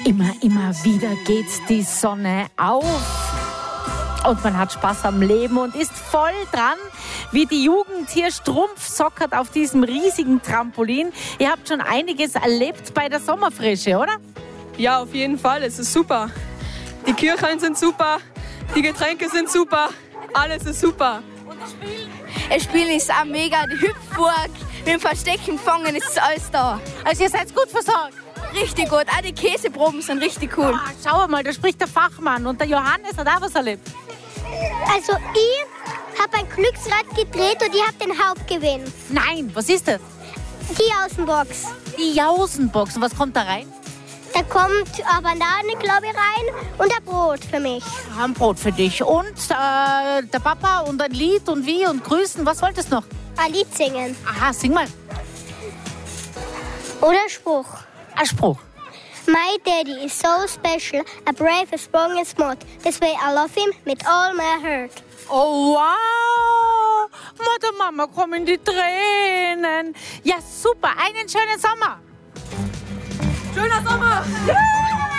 Immer wieder geht die Sonne auf. Und man hat Spaß am Leben und ist voll dran, wie die Jugend hier strumpfsockert auf diesem riesigen Trampolin. Ihr habt schon einiges erlebt bei der Sommerfrische, oder? Ja, auf jeden Fall. Es ist super. Die Kirchen sind super, die Getränke sind super, alles ist super. Und das Spielen? Das Spielen ist auch mega. Die Hüpfburg, mit dem Verstecken, Fangen ist alles da. Also ihr seid gut versorgt. Richtig gut. Auch die Käseproben sind richtig cool. Ah, schau mal, da spricht der Fachmann und der Johannes hat auch was erlebt. Also ich habe ein Glücksrad gedreht und ich habe den Hauptgewinn. Nein, was ist das? Die Außenbox. Die Jausenbox. Und was kommt da rein? Da kommt eine Banane, glaube ich, rein und ein Brot für mich. Ein Brot für dich. Und der Papa und ein Lied und wie und grüßen. Was wolltest du noch? Ein Lied singen. Aha, sing mal. Oder ein Spruch. Ein Spruch. My daddy is so special, a brave, a strong and smart. This way I love him with all my heart. Oh, wow. Der Mama kommen die Tränen. Ja, super. Einen schönen Sommer. Schöner Sommer! Ja.